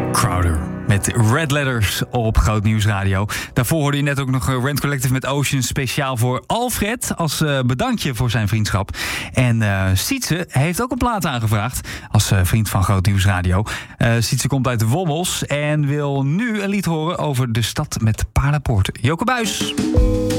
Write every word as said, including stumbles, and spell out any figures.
Crowder met Red Letters op Groot Nieuws Radio. Daarvoor hoorde je net ook nog Rent Collective met Ocean, speciaal voor Alfred als uh, bedankje voor zijn vriendschap. En uh, Sietse heeft ook een plaat aangevraagd als uh, vriend van Groot Nieuws Radio. Uh, Sietse komt uit de Wommels en wil nu een lied horen over de stad met paardenpoorten. Joke Buijs.